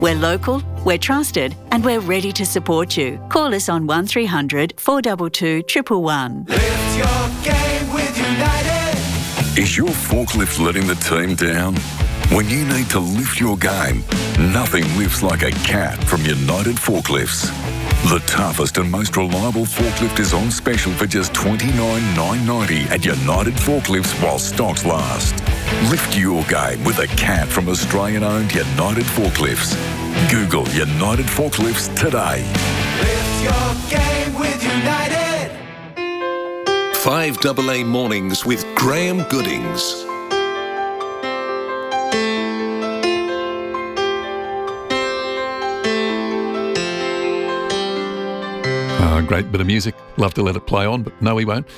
We're local, we're trusted, and we're ready to support you. Call us on 1300 422 111. Lift your game with United. Is your forklift letting the team down? When you need to lift your game, nothing lifts like a cat from United Forklifts. The toughest and most reliable forklift is on special for just $29,990 at United Forklifts while stocks last. Lift your game with a cat from Australian-owned United Forklifts. Google United Forklifts today. Lift your game with United. 5AA Mornings with Graham Goodings. Great bit of music. Love to let it play on, but no, we won't.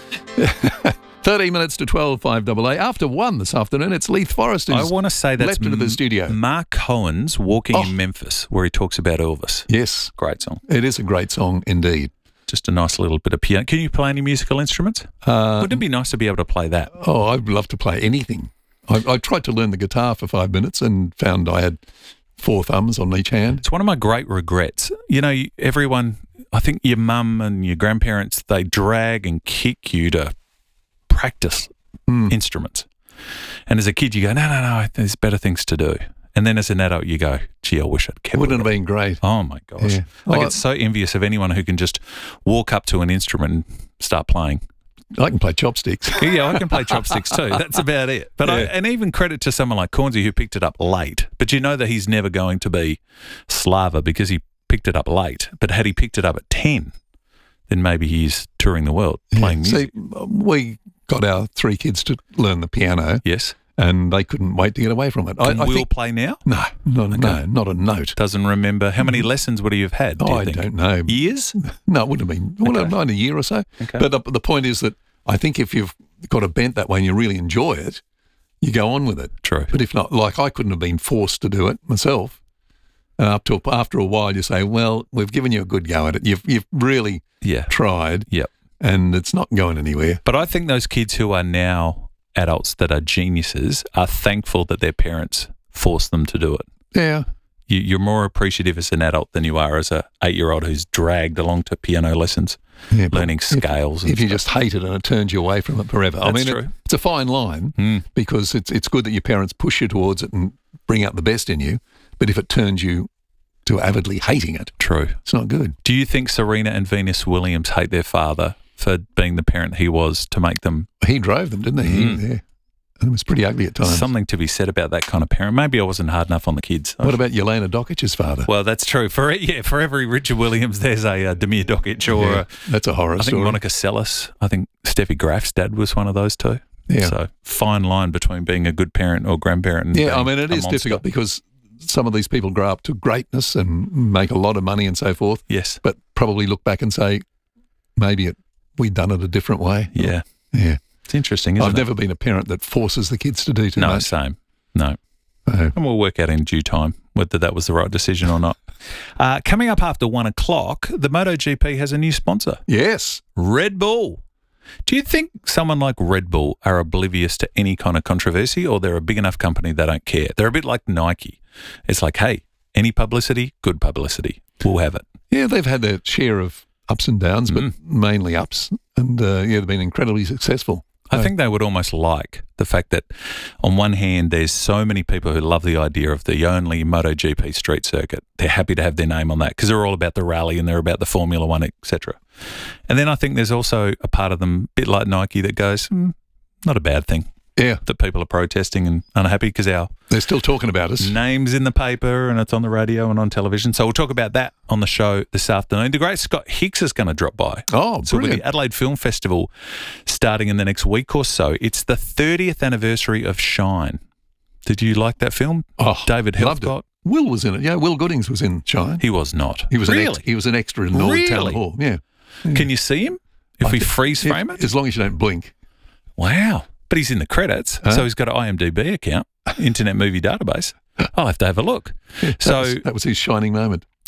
13 minutes to 12, 5AA. After 1 this afternoon, it's Leith Forrest who's I want to say that's leapt into the studio. Mark Cohen's Walking in Memphis, where he talks about Elvis. Yes. Great song. It is a great song indeed. Just a nice little bit of piano. Can you play any musical instruments? Wouldn't it be nice to be able to play that? Oh, I'd love to play anything. I tried to learn the guitar for 5 minutes and found I had 4 thumbs on each hand. It's one of my great regrets. You know, everyone, I think your mum and your grandparents, they drag and kick you to practice instruments. And as a kid, you go, no, there's better things to do. And then as an adult, you go, gee, I wish I'd kept it. Wouldn't have been great. Oh, my gosh. Yeah. I get so envious of anyone who can just walk up to an instrument and start playing. I can play chopsticks. Yeah, I can play chopsticks too. That's about it. But Yeah. and even credit to someone like Cornsey who picked it up late. But you know that he's never going to be Slava because he picked it up late. But had he picked it up at 10, then maybe he's touring the world playing music. See, we got our 3 kids to learn the piano. Yes. And they couldn't wait to get away from it. Can I Will think, play now? No, not a note. Doesn't remember. How many lessons would he have had, do you I think? don't know. Years? No, it would have been not a year or so. Okay. But the point is that I think if you've got a bent that way and you really enjoy it, you go on with it. True. But if not, like I couldn't have been forced to do it myself. And after a while, you say, well, we've given you a good go at it. You've really tried. Yep. And it's not going anywhere. But I think those kids who are now adults that are geniuses are thankful that their parents forced them to do it. Yeah. You're more appreciative as an adult than you are as a 8-year-old who's dragged along to piano lessons, learning scales. If you just hate it and it turns you away from it forever. That's true. It's a fine line because it's good that your parents push you towards it and bring out the best in you. But if it turns you to avidly hating it, true, it's not good. Do you think Serena and Venus Williams hate their father for being the parent he was to make them? He drove them, didn't he? Yeah. And it was pretty ugly at times. Something to be said about that kind of parent. Maybe I wasn't hard enough on the kids. What about Yelena Dokic's father? Well, that's true. For every Richard Williams, there's a Damir Dokic or that's a horror story. I think Monica Seles. I think Steffi Graf's dad was one of those two. Yeah. So fine line between being a good parent or grandparent. And I mean, it is difficult because some of these people grow up to greatness and make a lot of money and so forth. Yes. But probably look back and say, maybe we'd done it a different way. Yeah. Yeah. It's interesting, isn't it? I've never been a parent that forces the kids to do too much. No, same. No. And we'll work out in due time whether that was the right decision or not. Coming up after 1 o'clock, the MotoGP has a new sponsor. Yes. Red Bull. Do you think someone like Red Bull are oblivious to any kind of controversy, or they're a big enough company they don't care? They're a bit like Nike. It's like, hey, any publicity, good publicity. We'll have it. Yeah, they've had their share of ups and downs, but mainly ups. And, they've been incredibly successful. I think they would almost like the fact that on one hand, there's so many people who love the idea of the only MotoGP street circuit. They're happy to have their name on that because they're all about the rally and they're about the Formula One, etc. And then I think there's also a part of them, a bit like Nike, that goes, not a bad thing. Yeah. That people are protesting and unhappy because they're still talking about us. Names in the paper and it's on the radio and on television. So we'll talk about that on the show this afternoon. The great Scott Hicks is going to drop by. Oh, so brilliant. with the Adelaide Film Festival starting in the next week or so, it's the 30th anniversary of Shine. Did you like that film? Oh, David loved Helfgott. it. Will was in it. Yeah, Will Goodings was in Shine. He was not. He was really? He was an extra in Norwood Town Hall. Yeah. Can you see him if we freeze frame it? As long as you don't blink. Wow. But he's in the credits, so he's got an IMDb account, Internet Movie Database. I'll have to have a look. That was his shining moment.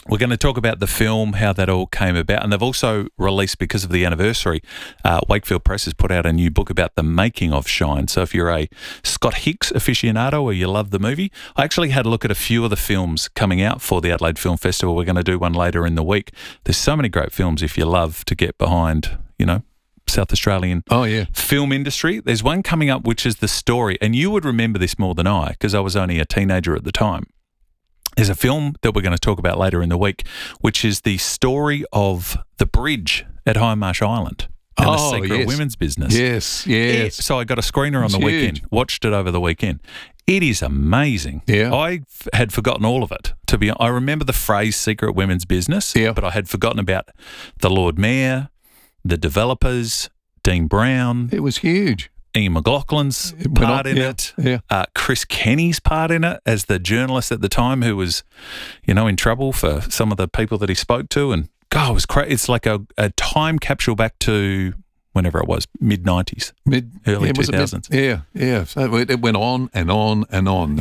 We're going to talk about the film, how that all came about. And they've also released, because of the anniversary, Wakefield Press has put out a new book about the making of Shine. So if you're a Scott Hicks aficionado or you love the movie, I actually had a look at a few of the films coming out for the Adelaide Film Festival. We're going to do one later in the week. There's so many great films if you love to get behind, South Australian film industry. There's one coming up which is The Story, and you would remember this more than I because I was only a teenager at the time. There's a film that we're going to talk about later in the week, which is the story of the bridge at Hindmarsh Island and the secret of women's business. Yes. So I got a screener on the weekend, watched it over the weekend. It is amazing. Yeah. I had forgotten all of it. I remember the phrase secret women's business, but I had forgotten about the Lord Mayor, the developers, Dean Brown. It was huge. Ian McLaughlin's part in it. Yeah. Chris Kenny's part in it as the journalist at the time who was, in trouble for some of the people that he spoke to. And, God, it was crazy. It's like a time capsule back to whenever it was, mid-90s, early 2000s. So it went on and on and on.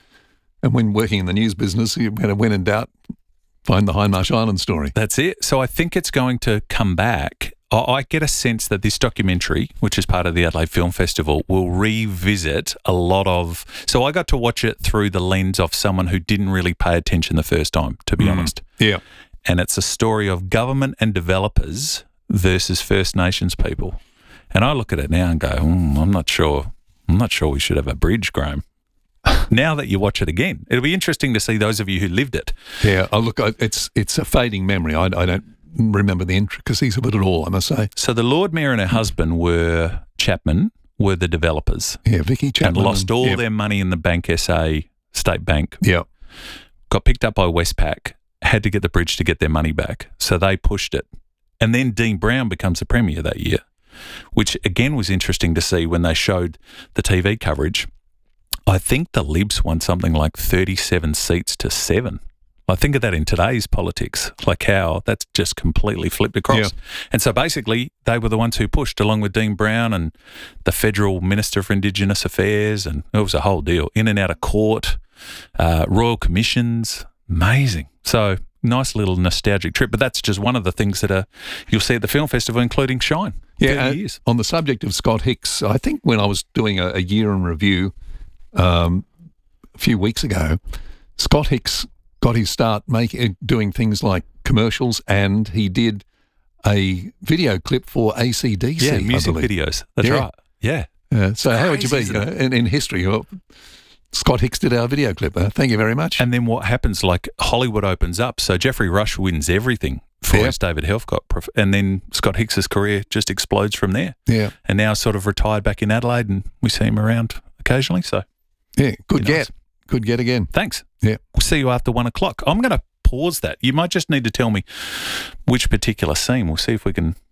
And when working in the news business, you had to, when in doubt, find the Hindmarsh Island story. That's it. So I think it's going to come back. I get a sense that this documentary, which is part of the Adelaide Film Festival, will revisit a lot of... So I got to watch it through the lens of someone who didn't really pay attention the first time, to be honest. Yeah. And it's a story of government and developers versus First Nations people. And I look at it now and go, I'm not sure we should have a bridge, Graham. Now that you watch it again, it'll be interesting to see those of you who lived it. Yeah, it's a fading memory. I don't remember the intricacies of it at all, I must say. So the Lord Mayor and her husband Chapman were the developers. Yeah, Vicky Chapman. And lost all their money in the Bank SA State Bank. Yeah. Got picked up by Westpac, had to get the bridge to get their money back. So they pushed it. And then Dean Brown becomes the Premier that year, which again was interesting to see when they showed the TV coverage. I think the Libs won something like 37 seats to 7. I think of that in today's politics, like how that's just completely flipped across. Yeah. And so basically they were the ones who pushed, along with Dean Brown and the Federal Minister for Indigenous Affairs, and it was a whole deal, in and out of court, royal commissions, amazing. So nice little nostalgic trip, but that's just one of the things that you'll see at the film festival, including Shine. Yeah, on the subject of Scott Hicks, I think when I was doing a year in review a few weeks ago, Scott Hicks got his start doing things like commercials, and he did a video clip for AC/DC. Yeah, music videos. That's right. Yeah. So how would you be in history? Scott Hicks did our video clip. Thank you very much. And then what happens, like Hollywood opens up. So Jeffrey Rush wins everything for us, David Helfgott. And then Scott Hicks's career just explodes from there. Yeah. And now sort of retired back in Adelaide, and we see him around occasionally. So yeah, good get. Good get again. Thanks. Yeah. We'll see you after 1 o'clock. I'm going to pause that. You might just need to tell me which particular scene. We'll see if we can.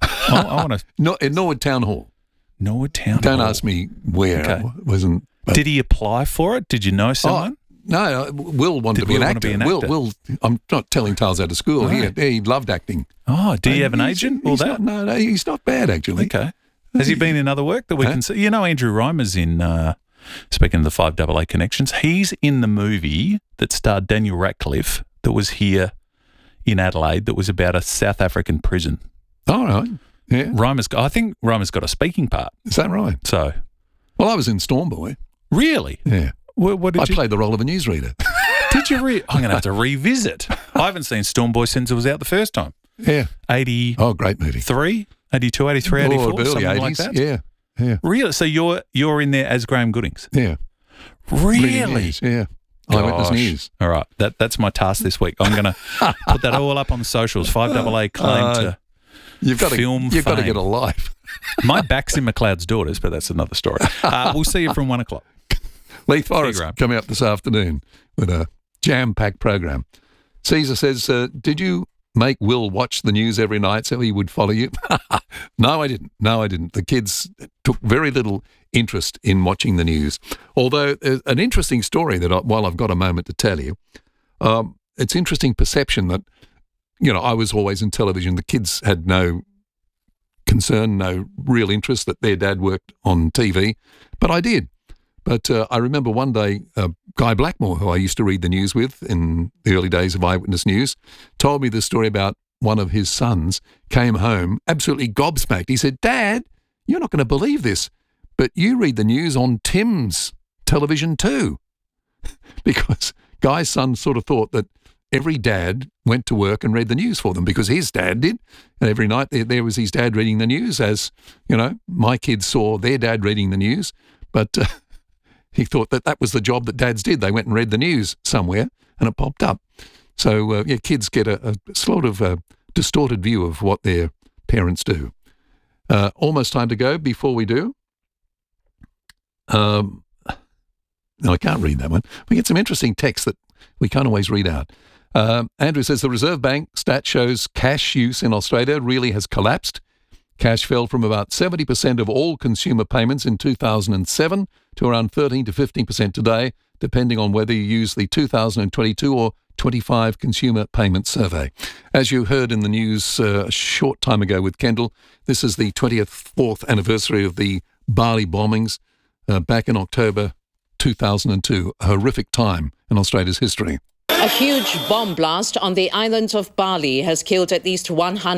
I want to. In Norwood Town Hall. Norwood Town Hall. Don't ask me where. Okay. Wasn't. Did he apply for it? Did you know someone? No, Will wanted to be an actor. Will, I'm not telling tales out of school. No. He loved acting. Oh, do you have an agent? No, he's not bad, actually. Okay. Has he been in other work that we can see? You know, Andrew Reimer's in, speaking of the 5AA Connections, he's in the movie that starred Daniel Radcliffe that was here in Adelaide that was about a South African prison. All right. Yeah. I think Reimer's got a speaking part. Is that right? So. Well, I was in Storm Boy. Really? Yeah. What did I played the role of a newsreader. Did you I'm going to have to revisit. I haven't seen Storm Boy since it was out the first time. Yeah. 80. Oh, great movie. 82, 83, 84, early something 80s. like that. Yeah. Really? So you're in there as Graham Goodings? Yeah. Really? Yeah. Eyewitness News. All right. That's my task this week. I'm going to put that all up on the socials. 5AA claim to film You've got to fame. get a life. My back's in McLeod's daughters, but that's another story. We'll see you from 1 o'clock. Lee Forrest coming up this afternoon with a jam-packed program. Caesar says, did you make Will watch the news every night so he would follow you? No, I didn't. The kids took very little interest in watching the news. Although an interesting story that while I've got a moment to tell you, it's interesting perception that, I was always in television. The kids had no concern, no real interest that their dad worked on TV, but I did. But I remember one day, Guy Blackmore, who I used to read the news with in the early days of Eyewitness News, told me the story about one of his sons came home absolutely gobsmacked. He said, "Dad, you're not going to believe this, but you read the news on Tim's television too." Because Guy's son sort of thought that every dad went to work and read the news for them because his dad did. And every night there was his dad reading the news, as, you know, my kids saw their dad reading the news. But he thought that was the job that dads did. They went and read the news somewhere and it popped up. So, kids get a sort of distorted view of what their parents do. Almost time to go. Before we do, no, I can't read that one. We get some interesting text that we can't always read out. Andrew says the Reserve Bank stat shows cash use in Australia really has collapsed. Cash fell from about 70% of all consumer payments in 2007 to around 13 to 15% today, depending on whether you use the 2022 or 25 consumer payment survey. As you heard in the news a short time ago with Kendall, this is the 24th anniversary of the Bali bombings back in October 2002, a horrific time in Australia's history. A huge bomb blast on the island of Bali has killed at least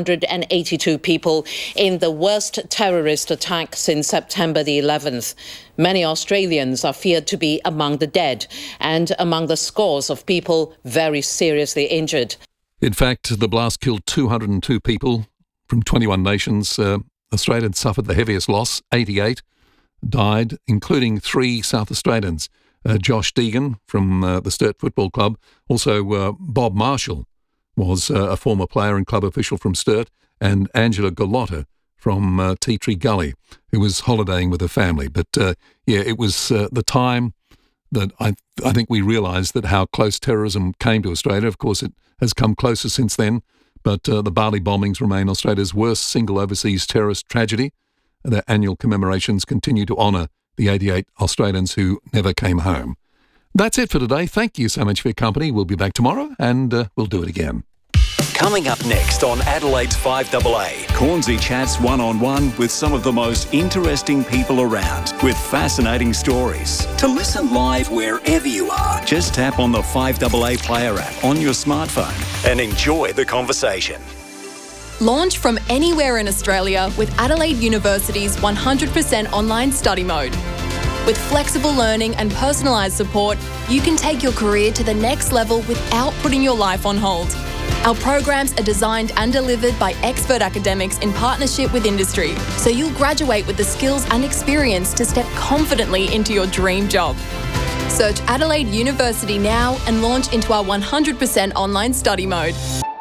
182 people in the worst terrorist attack since September the 11th. Many Australians are feared to be among the dead and among the scores of people very seriously injured. In fact, the blast killed 202 people from 21 nations. Australia had suffered the heaviest loss, 88 died, including 3 South Australians. Josh Deegan from the Sturt Football Club. Also, Bob Marshall was a former player and club official from Sturt, and Angela Galotta from Tea Tree Gully, who was holidaying with her family. But, it was the time that I think we realised that how close terrorism came to Australia. Of course, it has come closer since then, but the Bali bombings remain Australia's worst single overseas terrorist tragedy. Their annual commemorations continue to honour the 88 Australians who never came home. That's it for today. Thank you so much for your company. We'll be back tomorrow and we'll do it again. Coming up next on Adelaide's 5AA, Cornsey chats one-on-one with some of the most interesting people around with fascinating stories. To listen live wherever you are, just tap on the 5AA Player app on your smartphone and enjoy the conversation. Launch from anywhere in Australia with Adelaide University's 100% online study mode. With flexible learning and personalised support, you can take your career to the next level without putting your life on hold. Our programs are designed and delivered by expert academics in partnership with industry, so you'll graduate with the skills and experience to step confidently into your dream job. Search Adelaide University now and launch into our 100% online study mode.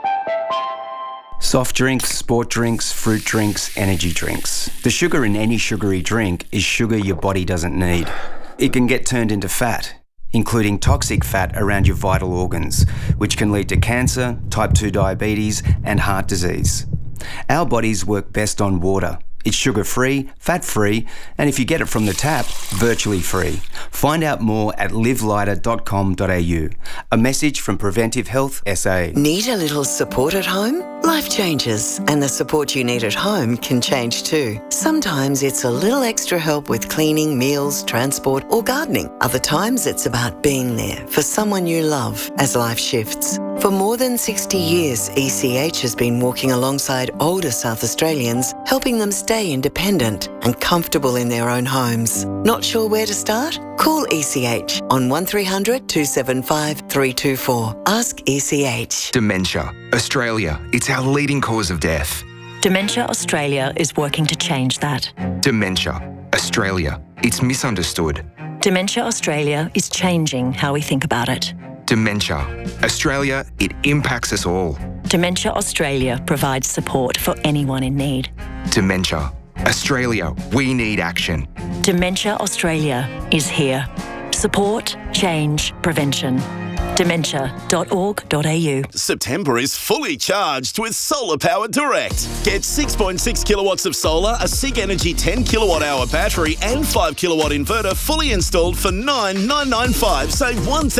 Soft drinks, sport drinks, fruit drinks, energy drinks. The sugar in any sugary drink is sugar your body doesn't need. It can get turned into fat, including toxic fat around your vital organs, which can lead to cancer, type 2 diabetes, and heart disease. Our bodies work best on water. It's sugar-free, fat-free, and if you get it from the tap, virtually free. Find out more at livelighter.com.au. A message from Preventive Health SA. Need a little support at home? Life changes, and the support you need at home can change too. Sometimes it's a little extra help with cleaning, meals, transport, or gardening. Other times it's about being there for someone you love as life shifts. For more than 60 years, ECH has been walking alongside older South Australians, helping them stay independent and comfortable in their own homes. Not sure where to start? Call ECH on 1300 275 324. Ask ECH. Dementia. Australia, it's our leading cause of death. Dementia Australia is working to change that. Dementia. Australia, it's misunderstood. Dementia Australia is changing how we think about it. Dementia. Australia, it impacts us all. Dementia Australia provides support for anyone in need. Dementia. Australia, we need action. Dementia Australia is here. Support, change, prevention. Dementia.org.au. September is fully charged with Solar Power Direct. Get 6.6 kilowatts of solar, a SIG Energy 10 kilowatt hour battery and 5 kilowatt inverter fully installed for $9,995. Save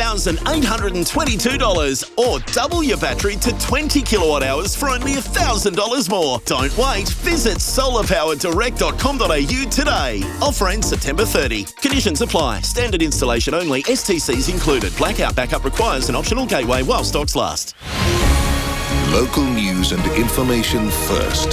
$1,822 or double your battery to 20 kilowatt hours for only $1,000 more. Don't wait. Visit solarpowerdirect.com.au today. Offer ends September 30. Conditions apply. Standard installation only. STCs included. Blackout backup requires an optional gateway while stocks last. Local news and information first.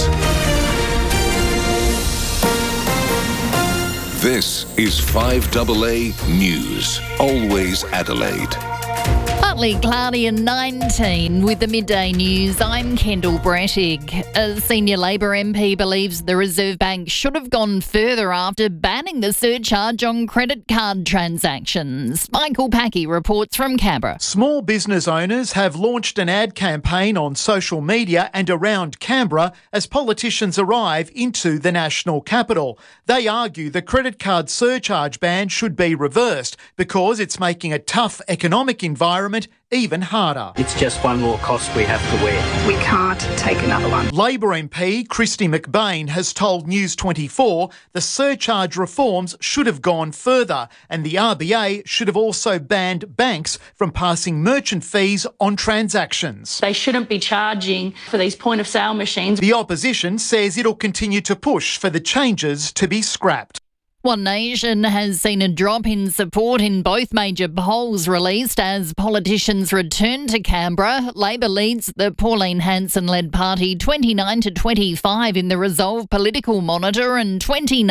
This is 5AA News. Always Adelaide. Partly cloudy and 19 with the midday news. I'm Kendall Brettig. A senior Labor MP believes the Reserve Bank should have gone further after banning the surcharge on credit card transactions. Michael Packey reports from Canberra. Small business owners have launched an ad campaign on social media and around Canberra as politicians arrive into the national capital. They argue the credit card surcharge ban should be reversed because it's making a tough economic environment even harder. It's just one more cost we have to wear. We can't take another one. Labor MP Christy McBain has told News 24 the surcharge reforms should have gone further and the RBA should have also banned banks from passing merchant fees on transactions. They shouldn't be charging for these point of sale machines. The opposition says it'll continue to push for the changes to be scrapped. One Nation has seen a drop in support in both major polls released as politicians return to Canberra. Labor leads the Pauline Hanson-led party 29-25 in the Resolve Political Monitor and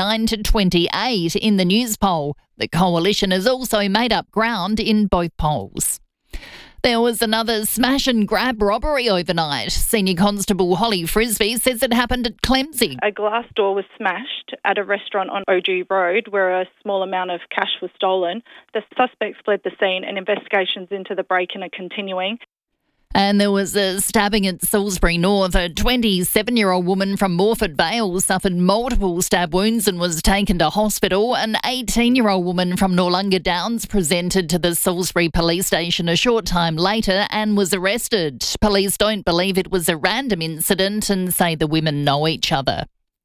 29-28 in the News poll. The coalition has also made up ground in both polls. There was another smash and grab robbery overnight. Senior Constable Holly Frisbee says it happened at Clemsig. A glass door was smashed at a restaurant on OG Road where a small amount of cash was stolen. The suspects fled the scene and investigations into the break-in are continuing. And there was a stabbing at Salisbury North. A 27-year-old woman from Morford Vale suffered multiple stab wounds and was taken to hospital. An 18-year-old woman from Noarlunga Downs presented to the Salisbury police station a short time later and was arrested. Police don't believe it was a random incident and say the women know each other.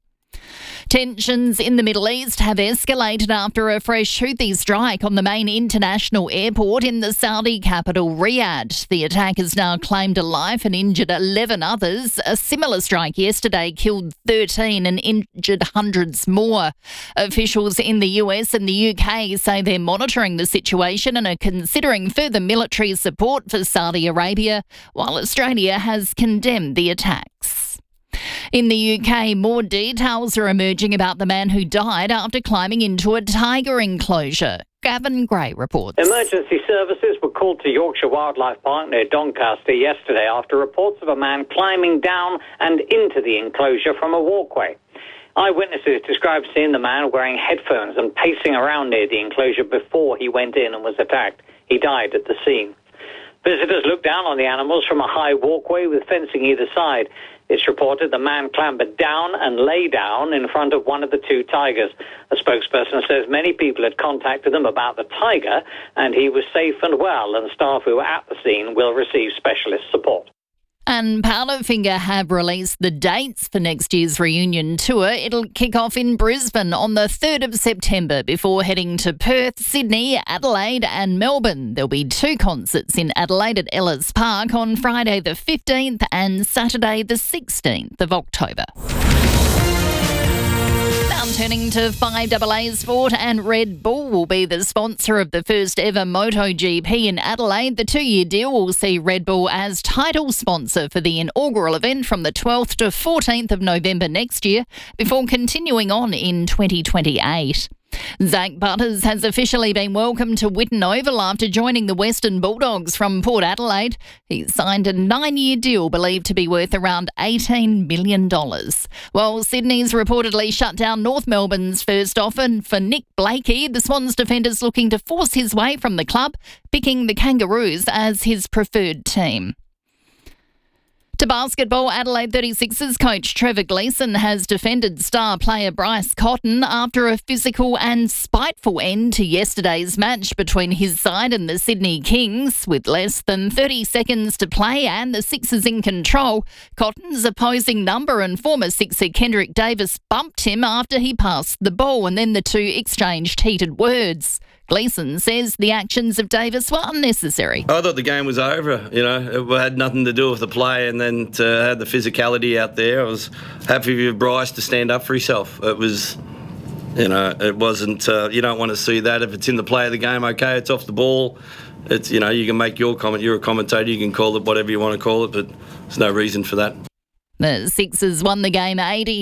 Tensions in the Middle East have escalated after a fresh Houthi strike on the main international airport in the Saudi capital, Riyadh. The attack has now claimed a life and injured 11 others. A similar strike yesterday killed 13 and injured hundreds more. Officials in the US and the UK say they're monitoring the situation and are considering further military support for Saudi Arabia, while Australia has condemned the attacks. In the UK, more details are emerging about the man who died after climbing into a tiger enclosure. Gavin Gray reports. Emergency services were called to Yorkshire Wildlife Park near Doncaster yesterday after reports of a man climbing down and into the enclosure from a walkway. Eyewitnesses described seeing the man wearing headphones and pacing around near the enclosure before he went in and was attacked. He died at the scene. Visitors looked down on the animals from a high walkway with fencing either side. It's reported the man clambered down and lay down in front of one of the two tigers. A spokesperson says many people had contacted them about the tiger and he was safe and well, and staff who were at the scene will receive specialist support. And Powderfinger have released the dates for next year's reunion tour. It'll kick off in Brisbane on the 3rd of September before heading to Perth, Sydney, Adelaide and Melbourne. There'll be 2 concerts in Adelaide at Ellis Park on Friday the 15th and Saturday the 16th of October. Turning to 5AA Sport, and Red Bull will be the sponsor of the first ever MotoGP in Adelaide. The 2-year deal will see Red Bull as title sponsor for the inaugural event from the 12th to 14th of November next year, before continuing on in 2028. Zach Butters has officially been welcomed to Whitten Oval after joining the Western Bulldogs from Port Adelaide. He signed a 9-year deal believed to be worth around $18 million. While Sydney's reportedly shut down North Melbourne's first offer for Nick Blakey, the Swans defender's looking to force his way from the club, picking the Kangaroos as his preferred team. To basketball, Adelaide 36ers coach Trevor Gleeson has defended star player Bryce Cotton after a physical and spiteful end to yesterday's match between his side and the Sydney Kings. With less than 30 seconds to play and the Sixers in control, Cotton's opposing number and former Sixer Kendrick Davis bumped him after he passed the ball, and then the two exchanged heated words. Gleeson says the actions of Davis were unnecessary. I thought the game was over. It had nothing to do with the play, and then to have the physicality out there, I was happy for Bryce to stand up for himself. It was, it wasn't. You don't want to see that. If it's in the play of the game, okay, it's off the ball. It's you can make your comment. You're a commentator. You can call it whatever you want to call it, but there's no reason for that. The Sixers won the game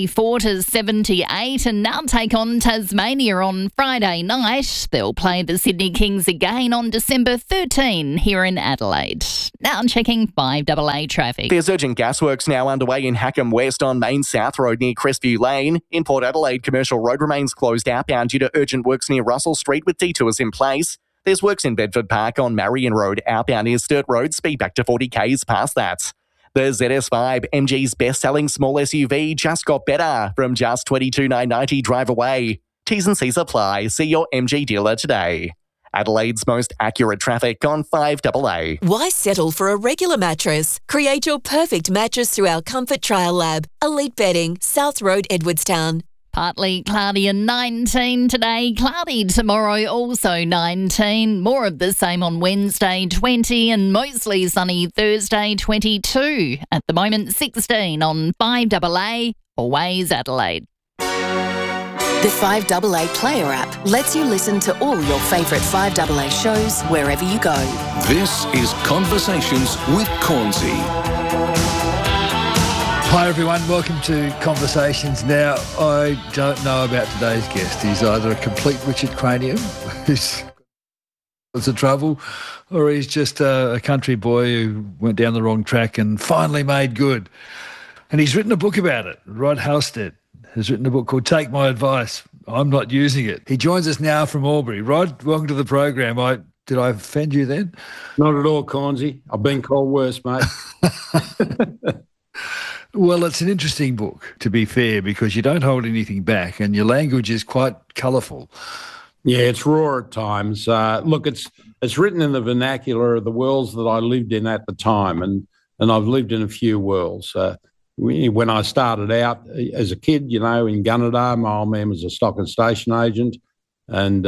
84-78 and now take on Tasmania on Friday night. They'll play the Sydney Kings again on December 13 here in Adelaide. Now checking 5AA traffic. There's urgent gasworks now underway in Hackham West on Main South Road near Crestview Lane. In Port Adelaide, Commercial Road remains closed outbound due to urgent works near Russell Street with detours in place. There's works in Bedford Park on Marion Road outbound near Sturt Road, speed back to 40 k's past that. The ZS5, MG's best-selling small SUV, just got better from just $22,990 drive away. T's and C's apply. See your MG dealer today. Adelaide's most accurate traffic on 5AA. Why settle for a regular mattress? Create your perfect mattress through our Comfort Trial Lab. Elite Bedding, South Road, Edwardstown. Partly cloudy and 19 today, cloudy tomorrow, also 19. More of the same on Wednesday, 20, and mostly sunny Thursday, 22. At the moment, 16 on 5AA, always Adelaide. The 5AA Player app lets you listen to all your favourite 5AA shows wherever you go. This is Conversations with Cornsey. Hi everyone, welcome to Conversations. Now, I don't know about today's guest. He's either a complete Richard Cranium, who's lots of trouble, or he's just a country boy who went down the wrong track and finally made good. And he's written a book about it. Rod Halstead has written a book called Take My Advice, I'm Not Using It. He joins us now from Albury. Rod, welcome to the program. Did I offend you then? Not at all, Cornsey. I've been called worse, mate. Well, it's an interesting book, to be fair, because you don't hold anything back and your language is quite colourful. Yeah, it's raw at times. Look, it's written in the vernacular of the worlds that I lived in at the time, and I've lived in a few worlds. When I started out as a kid, in Gunnedah, my old man was a stock and station agent, and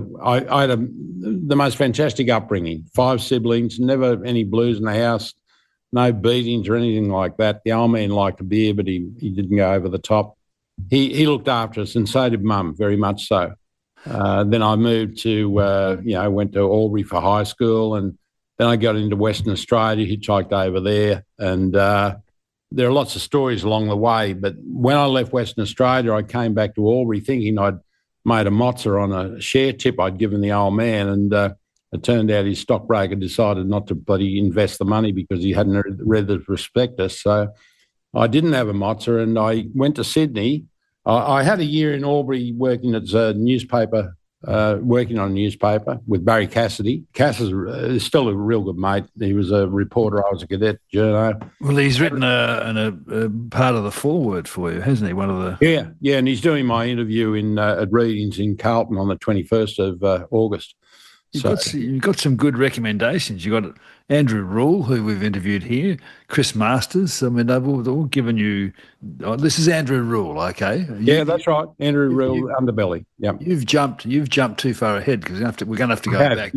I had the most fantastic upbringing. 5 siblings, never any blues in the house. No beatings or anything like that. The old man liked a beer, but he didn't go over the top. He looked after us, and so did Mum, very much so. Then I moved to, went to Albury for high school, and then I got into Western Australia, hitchhiked over there, and there are lots of stories along the way. But when I left Western Australia, I came back to Albury thinking I'd made a mozza on a share tip I'd given the old man, and it turned out his stockbroker decided not to bloody invest the money because he hadn't read the prospectus. So I didn't have a mozza, and I went to Sydney. I had a year in Albury working at a newspaper, working on a newspaper with Barry Cassidy. Cass is still a real good mate. He was a reporter. I was a cadet journo. Well, he's written a part of the foreword for you, hasn't he? One of the yeah, and he's doing my interview at Readings in Carlton on the 21st of August. You've got some good recommendations. You've got Andrew Rule, who we've interviewed here, Chris Masters. I mean, they've all given you this is Andrew Rule, okay? Yeah, that's right. Andrew Rule, Underbelly. Yeah. You've jumped too far ahead because we're going to have to go back.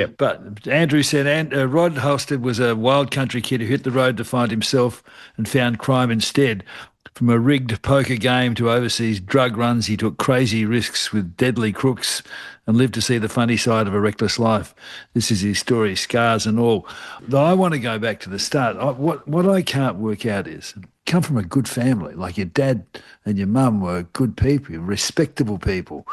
But Andrew said Rod Halstead was a wild country kid who hit the road to find himself and found crime instead. From a rigged poker game to overseas drug runs, he took crazy risks with deadly crooks and lived to see the funny side of a reckless life. This is his story, scars and all. Though I want to go back to the start. What I can't work out is, come from a good family, like your dad and your mum were good people, respectable people.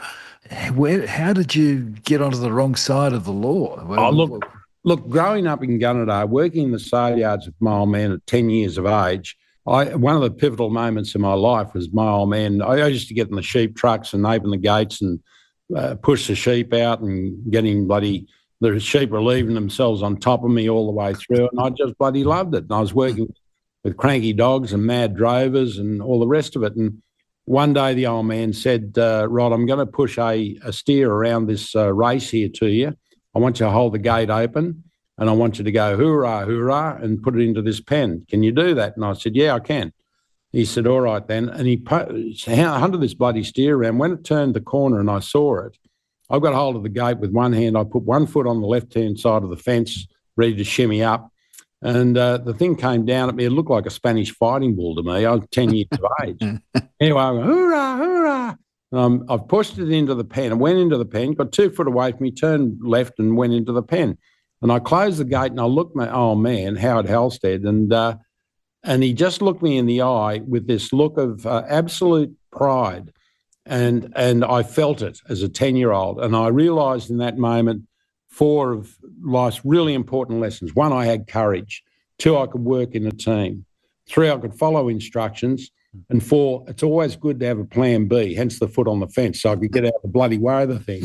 How did you get onto the wrong side of the law? Look, growing up in Gunnedah, working in the sale yards with my old man at 10 years of age, one of the pivotal moments in my life was my old man. I used to get in the sheep trucks and open the gates and push the sheep out and getting the sheep were leaving themselves on top of me all the way through, and I just bloody loved it. And I was working with cranky dogs and mad drovers and all the rest of it. And one day the old man said, Rod, I'm going to push a steer around this race here to you. I want you to hold the gate open and I want you to go hoorah, hoorah, and put it into this pen. Can you do that? And I said, yeah, I can. He said, all right then. And he hunted this bloody steer around. When it turned the corner and I saw it, I got hold of the gate with one hand. I put one foot on the left-hand side of the fence, ready to shimmy up. And the thing came down at me. It looked like a Spanish fighting bull to me. I was 10 years of age. Anyway, I went, hoorah, hoorah. I've pushed it into the pen. I went into the pen, got 2 foot away from me, turned left and went into the pen. And I closed the gate and I looked at my old man, Howard Halstead, and he just looked me in the eye with this look of absolute pride. And I felt it as a 10-year-old. And I realised in that moment 4 of life's really important lessons. 1, I had courage. 2, I could work in a team. 3, I could follow instructions. And 4, it's always good to have a plan B, hence the foot on the fence, so I could get out the bloody way of the thing.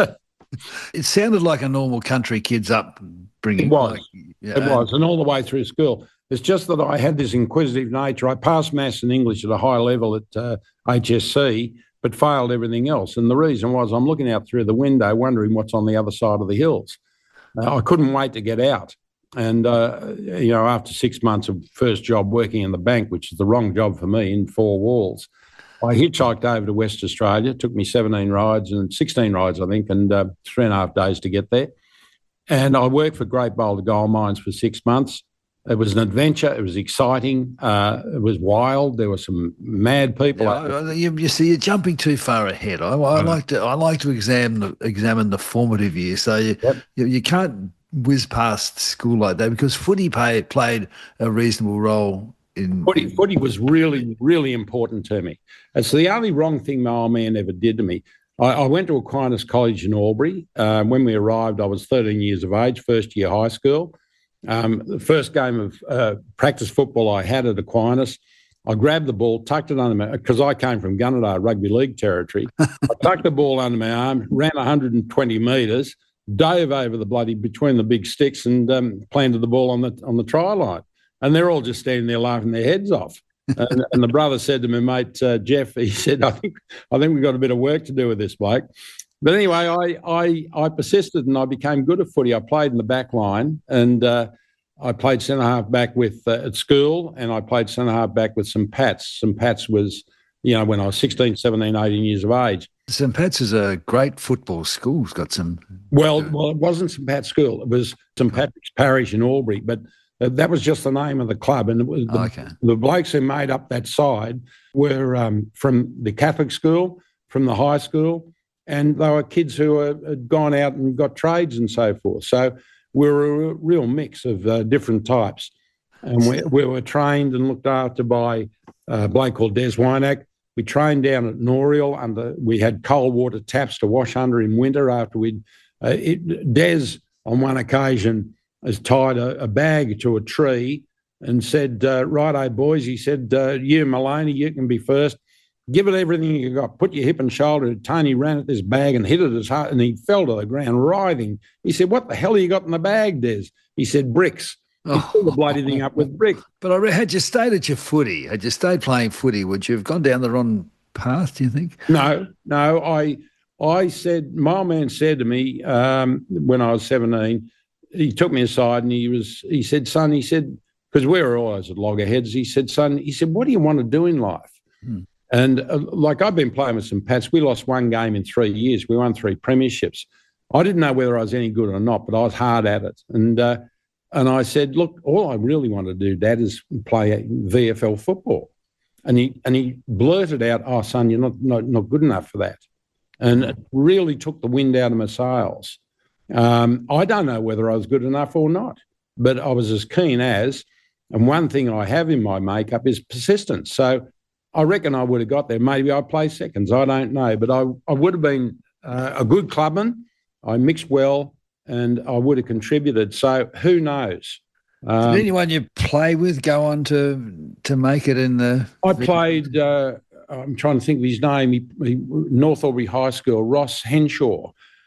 It sounded like a normal country kid's upbringing. It was. It was, and all the way through school. It's just that I had this inquisitive nature. I passed maths and English at a high level at HSC, but failed everything else. And the reason was I'm looking out through the window wondering what's on the other side of the hills. I couldn't wait to get out. And, after 6 months of first job working in the bank, which is the wrong job for me, in 4 walls, I hitchhiked over to West Australia. It took me 16 rides, I think, and 3.5 days to get there. And I worked for Great Boulder Gold Mines for 6 months. It was an adventure. It was exciting. It was wild. There were some mad people. You see, you're jumping too far ahead. I like to examine the formative years. So you can't whiz past school like that because footy played a reasonable role in footy was really, really important to me. It's the only wrong thing my old man ever did to me. I went to Aquinas College in Albury. When we arrived, I was 13 years of age, first year high school. The first game of practice football I had at Aquinas, I grabbed the ball, tucked it under my, because I came from Gunnedah rugby league territory. I tucked the ball under my arm, ran 120 metres, dove over the bloody between the big sticks and planted the ball on the try line. And they're all just standing there laughing their heads off. And the brother said to my mate Jeff, he said, I think we've got a bit of work to do with this bloke. But anyway, I persisted and I became good at footy. I played in the back line and I played centre-half back at school, and I played centre-half back with St Pat's. St Pat's was, when I was 16, 17, 18 years of age. St Pat's is a great football school. It's got some... Well, it wasn't St Pat's School. It was St Patrick's Parish in Albury, but that was just the name of the club. And it was the blokes who made up that side were from the Catholic school, from the high school, and they were kids who had gone out and got trades and so forth. So we were a real mix of different types. And we were trained and looked after by a bloke called Des Wynack. We trained down at Noriel. We had cold water taps to wash under in winter after Des, on one occasion, has tied a bag to a tree and said, righto, boys, he said, you, Maloney, you can be first. Give it everything you got. Put your hip and shoulder. Tony ran at this bag and hit it as hard, and he fell to the ground writhing. He said, what the hell have you got in the bag, Des? He said, bricks. He filled the bloody thing up with bricks. But had you stayed at your footy, had you stayed playing footy, would you have gone down the wrong path, do you think? No. I said, my old man said to me when I was 17, he took me aside and he said, son, because we were always at loggerheads, he said, what do you want to do in life? And I've been playing with St Pat's, we lost 1 game in 3 years. We won 3 premierships. I didn't know whether I was any good or not, but I was hard at it. And I said, look, all I really want to do, Dad, is play VFL football. And he blurted out, oh, son, you're not good enough for that. And it really took the wind out of my sails. I don't know whether I was good enough or not, but I was as keen as, and one thing I have in my makeup is persistence. So I reckon I would have got there. Maybe I played seconds. I don't know. But I would have been a good clubman. I mixed well and I would have contributed. So who knows? Did anyone you play with go on to make it in the... I played, I'm trying to think of his name, North Albury High School, Ross Henshaw.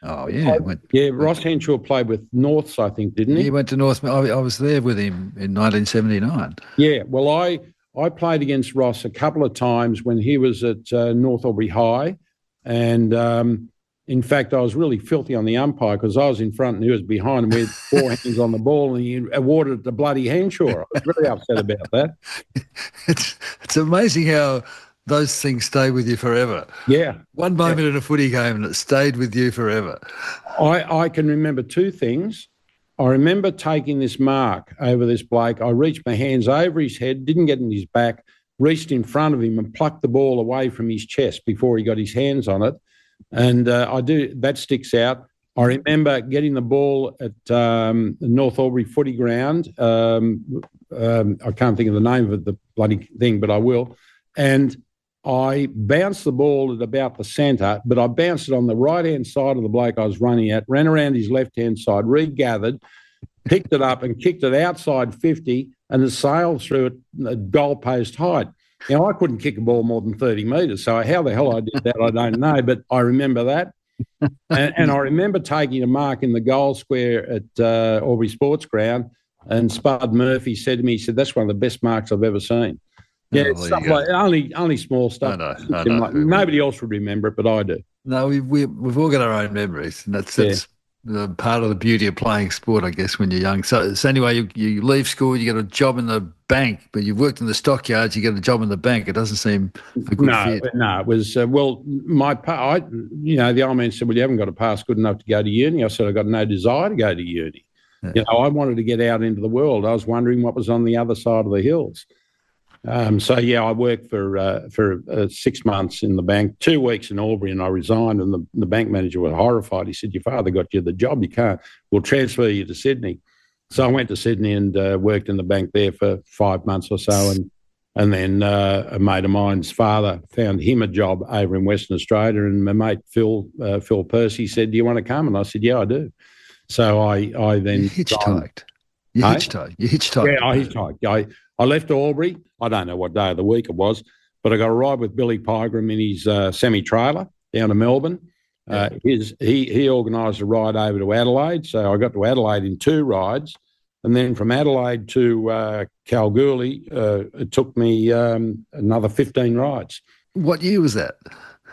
Oh, yeah. Ross Henshaw played with Norths, I think, didn't he? He went to North. I was there with him in 1979. Yeah, well, I played against Ross a couple of times when he was at North Albury High, and in fact, I was really filthy on the umpire because I was in front and he was behind, and we had 4 hands on the ball, and he awarded it to bloody Henshaw. I was really upset about that. It's amazing how those things stay with you forever. Yeah. One moment in a footy game and it stayed with you forever. I can remember 2 things. I remember taking this mark over this bloke. I reached my hands over his head, didn't get in his back, reached in front of him and plucked the ball away from his chest before he got his hands on it. And that sticks out. I remember getting the ball at the North Albury footy ground. I can't think of the name of the bloody thing, but I will. And I bounced the ball at about the centre, but I bounced it on the right-hand side of the bloke I was running at, ran around his left-hand side, regathered, picked it up and kicked it outside 50 and it sailed through at goalpost height. Now, I couldn't kick a ball more than 30 metres, so how the hell I did that, I don't know, but I remember that. And I remember taking a mark in the goal square at Albury Sports Ground, and Spud Murphy said to me, he said, that's one of the best marks I've ever seen. Yeah, stuff like only small stuff. I know. Nobody else would remember it, but I do. No, we've all got our own memories, and that's part of the beauty of playing sport, I guess, when you're young. So anyway, you leave school, you get a job in the bank, but you've worked in the stockyards, you get a job in the bank. It doesn't seem a good fit. No, it was, the old man said, well, you haven't got a pass good enough to go to uni. I said, I've got no desire to go to uni. Yeah. I wanted to get out into the world. I was wondering what was on the other side of the hills. I worked for 6 months in the bank, 2 weeks in Albury, and I resigned, and the bank manager was horrified. He said, your father got you the job. You can't. We'll transfer you to Sydney. So I went to Sydney and worked in the bank there for 5 months or so, and then a mate of mine's father found him a job over in Western Australia, and my mate Phil Percy said, do you want to come? And I said, yeah, I do. So I then... You hitchhiked. You hitchhiked. Yeah, I hitchhiked. I left Albury. I don't know what day of the week it was, but I got a ride with Billy Pygram in his semi-trailer down to Melbourne. He organised a ride over to Adelaide, so I got to Adelaide in 2 rides, and then from Adelaide to Kalgoorlie, it took me another 15 rides. What year was that?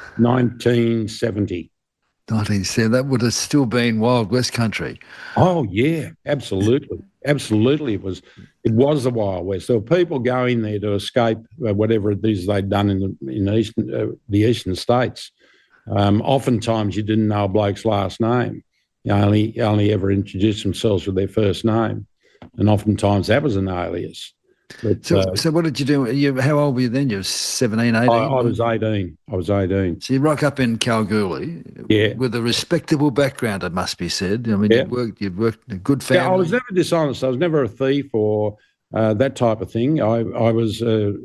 1970. 1970. That would have still been Wild West country. Oh yeah, absolutely. Absolutely, it was the Wild West. There were people going there to escape whatever it is they'd done in the eastern states. Oftentimes, you didn't know a bloke's last name. You only ever introduced themselves with their first name, and oftentimes that was an alias. But, so what did you do? How old were you then? You were 17, 18? I was 18. So you rock up in Kalgoorlie, with a respectable background, it must be said. I mean, you've worked in a good family. Yeah, I was never dishonest. I was never a thief or that type of thing. I was,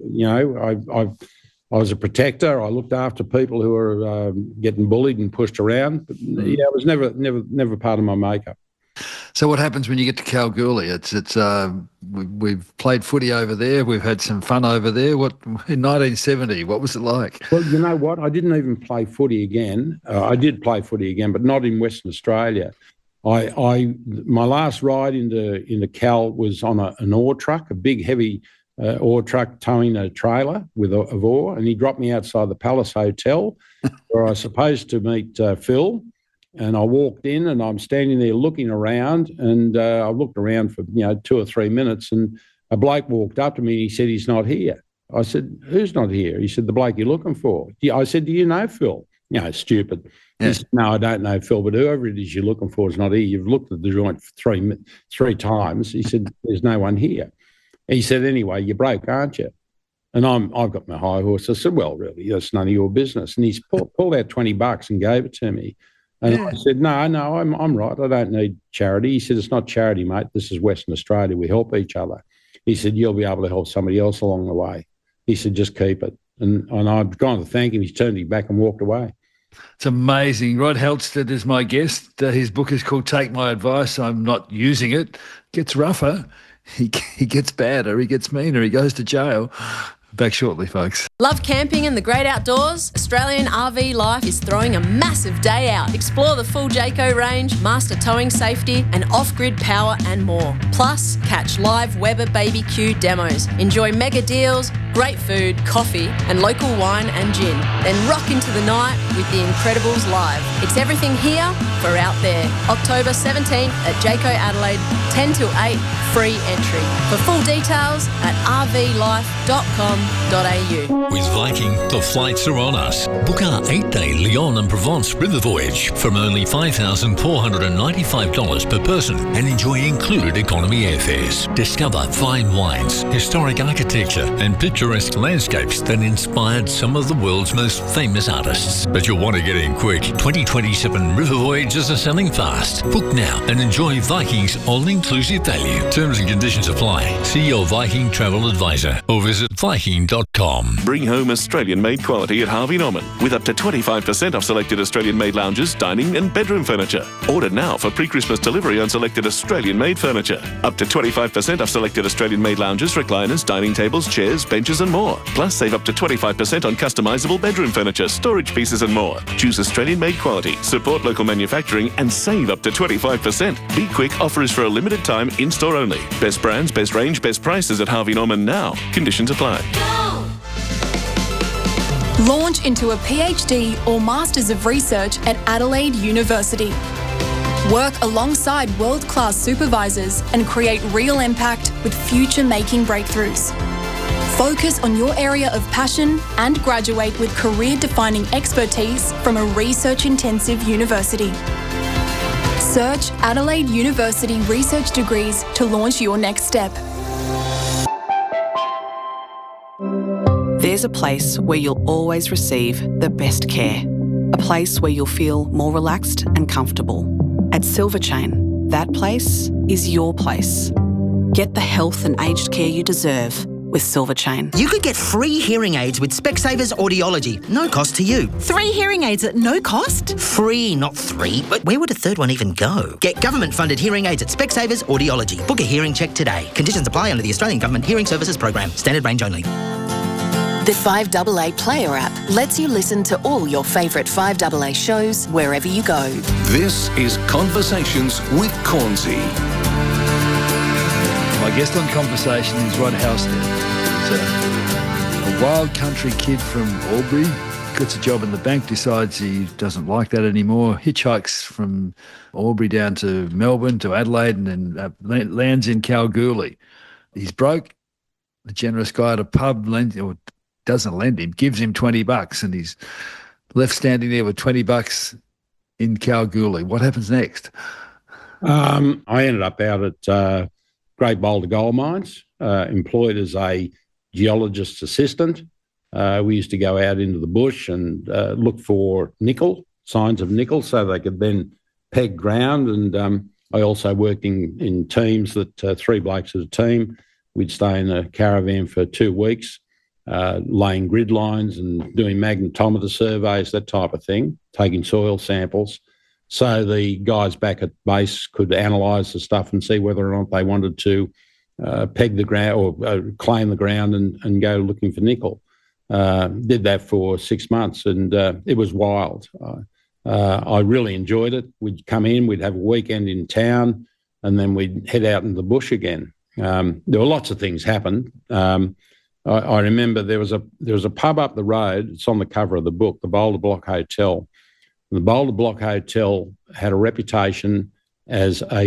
I was a protector. I looked after people who were getting bullied and pushed around. But, it was never part of my makeup. So what happens when you get to Kalgoorlie? We've played footy over there. We've had some fun over there. What in 1970? What was it like? Well, you know what? I didn't even play footy again. I did play footy again, but not in Western Australia. My last ride into Cal was on an ore truck, a big heavy ore truck towing a trailer of ore, and he dropped me outside the Palace Hotel, where I was supposed to meet Phil. And I walked in, and I'm standing there looking around, and I looked around for 2 or 3 minutes, and a bloke walked up to me and he said, he's not here. I said, who's not here? He said, the bloke you're looking for. I said, do you know Phil? Stupid. Yeah. He said, no, I don't know Phil, but whoever it is you're looking for is not here. You've looked at the joint three times. He said, there's no one here. He said, anyway, you're broke, aren't you? And I've got my high horse. I said, well, really, that's none of your business. And he's pulled out $20 and gave it to me. And I said, no, I'm right. I don't need charity. He said, it's not charity, mate. This is Western Australia. We help each other. He said, you'll be able to help somebody else along the way. He said, just keep it. And I'd gone to thank him. He's turned his back and walked away. It's amazing. Rod Helstad is my guest. His book is called Take My Advice. I'm not using it. Gets rougher. He gets badder. He gets meaner. He goes to jail. Back shortly, folks. Love camping and the great outdoors? Australian RV Life is throwing a massive day out. Explore the full Jayco range, master towing safety and off-grid power and more. Plus, catch live Weber BBQ demos. Enjoy mega deals, great food, coffee and local wine and gin. Then rock into the night with the Incredibles live. It's everything here for out there. October 17th at Jayco Adelaide, 10 till 8, free entry. For full details at rvlife.com.au. With Viking, the flights are on us. Book our 8-day Lyon and Provence river voyage from only $5,495 per person and enjoy included economy airfares. Discover fine wines, historic architecture and picturesque landscapes that inspired some of the world's most famous artists. But you'll want to get in quick. 2027 river voyages are selling fast. Book now and enjoy Viking's all-inclusive value. Terms and conditions apply. See your Viking travel advisor or visit Viking.com. Bring home Australian-made quality at Harvey Norman with up to 25% off selected Australian-made lounges, dining and bedroom furniture. Order now for pre-Christmas delivery on selected Australian-made furniture. Up to 25% off selected Australian-made lounges, recliners, dining tables, chairs, benches and more. Plus, save up to 25% on customisable bedroom furniture, storage pieces and more. Choose Australian-made quality, support local manufacturing and save up to 25%. Be quick, offer is for a limited time, in-store only. Best brands, best range, best prices at Harvey Norman now. Conditions apply. Launch into a PhD or Masters of Research at Adelaide University. Work alongside world-class supervisors and create real impact with future-making breakthroughs. Focus on your area of passion and graduate with career-defining expertise from a research-intensive university. Search Adelaide University Research Degrees to launch your next step. There's a place where you'll always receive the best care. A place where you'll feel more relaxed and comfortable. At Silverchain, that place is your place. Get the health and aged care you deserve with Silverchain. You could get free hearing aids with Specsavers Audiology. No cost to you. 3 hearing aids at no cost? Free, not 3. But where would a third one even go? Get government-funded hearing aids at Specsavers Audiology. Book a hearing check today. Conditions apply under the Australian Government Hearing Services Program. Standard range only. The 5AA Player app lets you listen to all your favourite 5AA shows wherever you go. This is Conversations with Cornsey. My guest on Conversation is Rod Halstead. He's a wild country kid from Albury. Gets a job in the bank, decides he doesn't like that anymore, hitchhikes from Albury down to Melbourne, to Adelaide, and then lands in Kalgoorlie. He's broke. The generous guy at a pub doesn't lend him, gives him $20, and he's left standing there with $20 in Kalgoorlie. What happens next? I ended up out at Great Boulder Gold Mines, employed as a geologist's assistant. We used to go out into the bush and look for nickel, signs of nickel, so they could then peg ground. And I also worked in teams that 3 blokes as a team. We'd stay in a caravan for 2 weeks, laying grid lines and doing magnetometer surveys, that type of thing, taking soil samples. So the guys back at base could analyse the stuff and see whether or not they wanted to peg the ground or claim the ground and go looking for nickel. Did that for 6 months and it was wild. I really enjoyed it. We'd come in, we'd have a weekend in town and then we'd head out in the bush again. There were lots of things happened. I remember there was a pub up the road. It's on the cover of the book, the Boulder Block Hotel. The Boulder Block Hotel had a reputation as a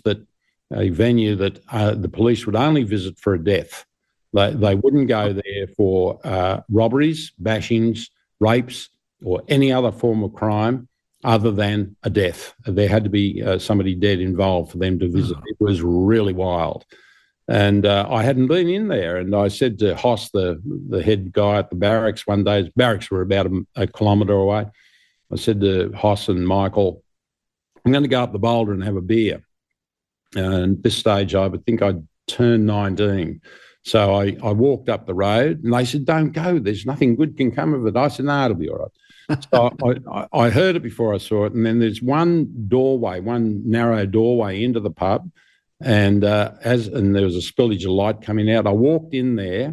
venue that the police would only visit for a death. They wouldn't go there for robberies, bashings, rapes, or any other form of crime other than a death. There had to be somebody dead involved for them to visit. It was really wild. And I hadn't been in there. And I said to Hoss, the head guy at the barracks one day, his barracks were about a kilometre away. I said to Hoss and Michael, I'm going to go up the Boulder and have a beer. And at this stage, I would think I'd turned 19. So I walked up the road and they said, don't go. There's nothing good can come of it. I said, no, it'll be all right. So I heard it before I saw it. And then there's one narrow doorway into the pub. And there was a spillage of light coming out. I walked in there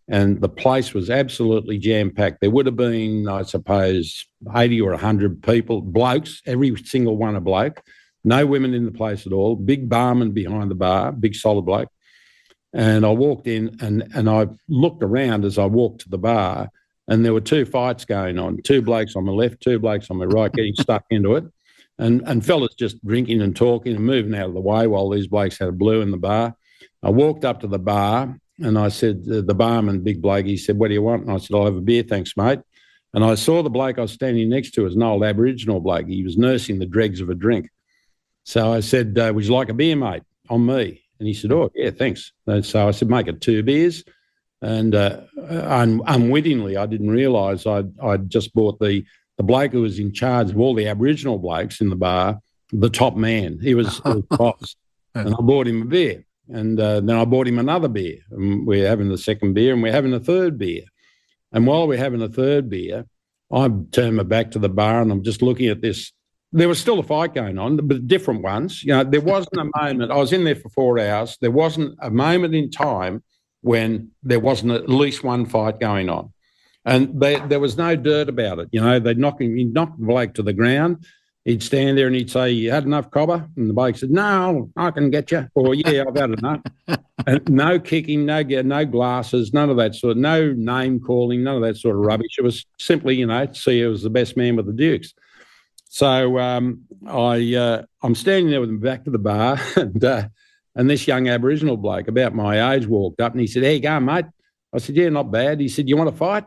and the place was absolutely jam-packed. There would have been, I suppose, 80 or 100 people, blokes, every single one a bloke, no women in the place at all, big barman behind the bar, big solid bloke. And I walked in and I looked around as I walked to the bar, and there were two fights going on, two blokes on my left, two blokes on my right, getting stuck into it, and fellas just drinking and talking and moving out of the way while these blokes had a blue in the bar. I walked up to the bar and I said, the barman, big bloke, he said, "What do you want?" And I said, "I'll have a beer, thanks, mate." And I saw the bloke I was standing next to as an old Aboriginal bloke. He was nursing the dregs of a drink. So I said, "Would you like a beer, mate?" On me. And he said, "Oh, yeah, thanks." And so I said, "Make it 2 beers." And unwittingly, I didn't realise I'd just bought the bloke who was in charge of all the Aboriginal blokes in the bar, the top man. He was boss. And I bought him a beer. And then I bought him another beer. And we're having the second beer and we're having a third beer. And while we're having a third beer, I turned my back to the bar and I'm just looking at this. There was still a fight going on, but different ones. You know, there wasn't a moment. I was in there for 4 hours. There wasn't a moment in time when there wasn't at least one fight going on. And there was no dirt about it. You know, he'd knock the bloke to the ground. He'd stand there and he'd say, "You had enough, cobber?" And the bloke said, "No, I can get you." Or, "Yeah, I've had enough." And no kicking, no glasses, none of that sort, no name calling, none of that sort of rubbish. It was simply, you know, see who was the best man with the Dukes. So I'm standing there with him back to the bar, and this young Aboriginal bloke about my age walked up and he said, "How you going, mate?" I said, "Yeah, not bad." He said, "You want to fight?"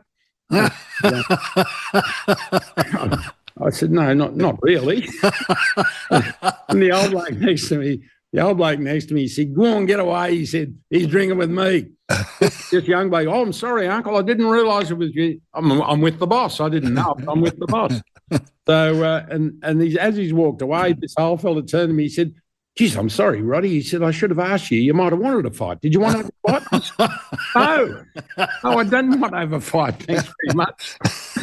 I said, "No, not really." And the old bloke next to me, he said, "Go on, get away." He said, "He's drinking with me." This young bloke, "Oh, I'm sorry, uncle. I didn't realise it was you." I'm with the boss. I didn't know. I'm with the boss. So, as he's walked away, this old fella turned to me. He said, "Geez, I'm sorry, Roddy." He said, "I should have asked you. You might have wanted a fight. Did you want to have a fight?" I said, No, I didn't want to have a fight. Thanks very much.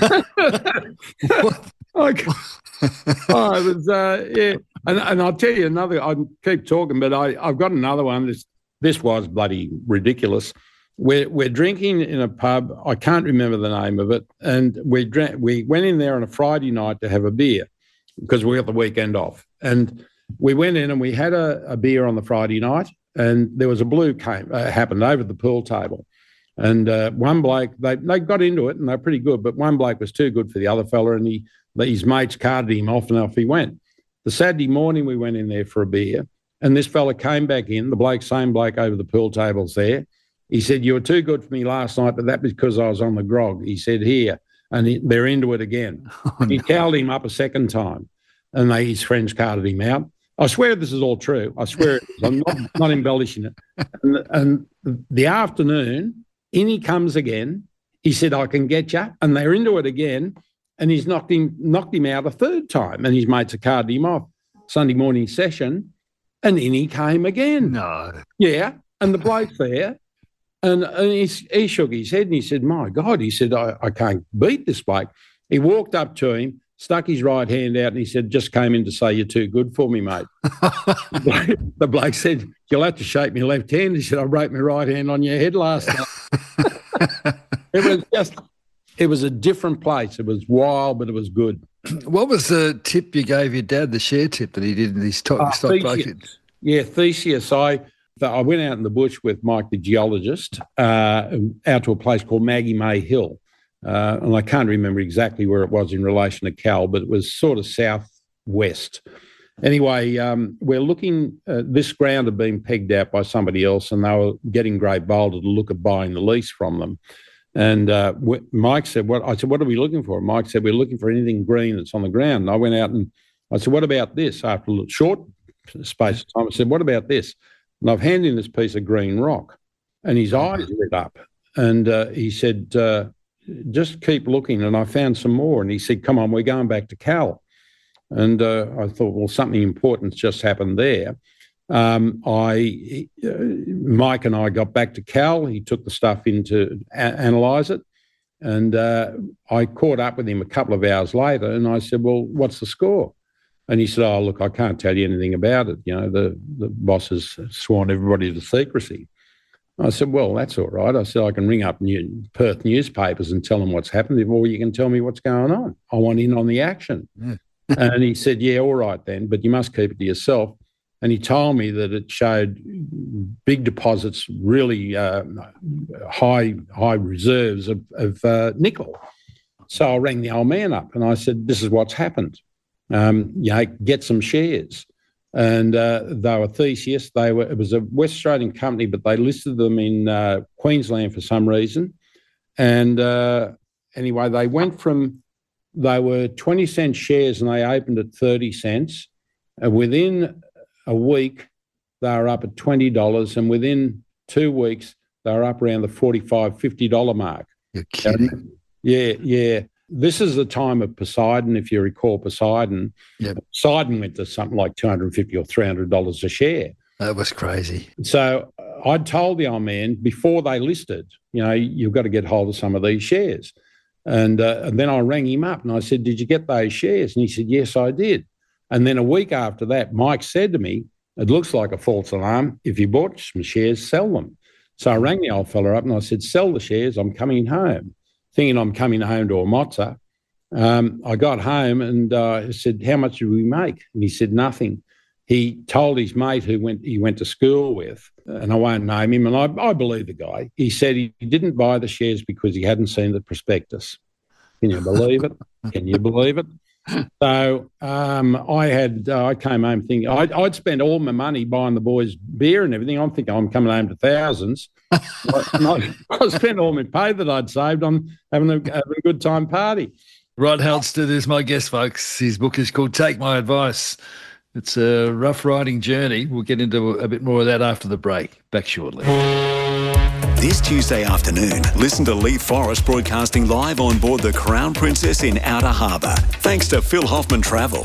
Yeah. And I'll tell you another. I keep talking, but I've got another one. This was bloody ridiculous. We're drinking in a pub. I can't remember the name of it, and we went in there on a Friday night to have a beer because we got the weekend off. And we went in and we had a beer on the Friday night, and there was a blue happened over the pool table. And one bloke, they got into it and they're pretty good, but one bloke was too good for the other fella, and his mates carted him off and off he went. The Saturday morning we went in there for a beer, and this fella came back in, same bloke over the pool tables there. He said, "You were too good for me last night, but that was because I was on the grog." He said, "Here," and they're into it again. He towelled him up a second time, and his friends carted him out. I swear this is all true. I swear it is. I'm not embellishing it. And the afternoon, in he comes again. He said, "I can get you," and they're into it again. And he's knocked him out a third time, and his mates have carted him off. Sunday morning session, and in he came again. No. Yeah, and the bloke's there. And he shook his head and he said, "My God," he said, I can't beat this bloke. He walked up to him, stuck his right hand out and he said, "Just came in to say you're too good for me, mate." The bloke said, "You'll have to shake my left hand." He said, "I broke my right hand on your head last night." It was a different place. It was wild, but it was good. What was the tip you gave your dad, the share tip that he did in his stock market? Yeah, Theseus. I went out in the bush with Mike, the geologist, out to a place called Maggie May Hill. And I can't remember exactly where it was in relation to Cal, but it was sort of southwest. Anyway, we're looking, this ground had been pegged out by somebody else and they were getting Great Boulder to look at buying the lease from them. And Mike said, I said, "What are we looking for?" Mike said, "We're looking for anything green that's on the ground." And I went out and I said, "What about this?" After a short space of time, I said, "What about this?" And I've handed him this piece of green rock, and his eyes lit up. And he said, "Just keep looking." And I found some more. And he said, "Come on, we're going back to Cal." And I thought, well, something important's just happened there. Mike and I got back to Cal. He took the stuff in to analyse it. And I caught up with him a couple of hours later and I said, "Well, what's the score?" And he said, "Oh, look, I can't tell you anything about it. You know, the boss has sworn everybody to secrecy." I said, well, that's all right. I said, I can ring up Perth newspapers and tell them what's happened, or you can tell me what's going on. I want in on the action. Yeah. And he said, yeah, all right then, but you must keep it to yourself. And he told me that it showed big deposits, really high reserves of nickel. So I rang the old man up and I said, this is what's happened. Get some shares. And they were Theseus. It was a West Australian company, but they listed them in Queensland for some reason. And anyway, they were 20-cent shares and they opened at 30 cents. Within a week, they were up at $20. And within 2 weeks, they were up around the $45, $50 mark. You're kidding. Yeah. This is the time of Poseidon, if you recall Poseidon. Yep. Poseidon went to something like $250 or $300 a share. That was crazy. So I'd told the old man before they listed, you've got to get hold of some of these shares. And then I rang him up and I said, did you get those shares? And he said, yes, I did. And then a week after that, Mike said to me, it looks like a false alarm. If you bought some shares, sell them. So I rang the old fella up and I said, sell the shares, I'm coming home. Thinking I'm coming home to a mozza. I got home and I said, how much did we make? And he said, nothing. He told his mate who he went to school with, and I won't name him, and I believe the guy. He said he didn't buy the shares because he hadn't seen the prospectus. Can you believe it? Can you believe it? So I came home thinking I'd spent all my money buying the boys beer and everything. I'm thinking I'm coming home to thousands. I spent all my pay that I'd saved on having a good time party. Rod Halstead is my guest, folks. His book is called Take My Advice. It's a rough riding journey. We'll get into a bit more of that after the break. Back shortly. This Tuesday afternoon, listen to Leith Forrest broadcasting live on board the Crown Princess in Outer Harbour. Thanks to Phil Hoffman Travel.